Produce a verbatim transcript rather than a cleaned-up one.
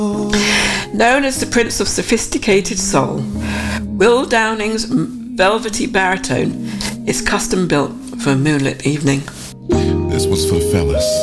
Known as the Prince of Sophisticated Soul, Will Downing's velvety baritone is custom built for a moonlit evening. This was for the fellas.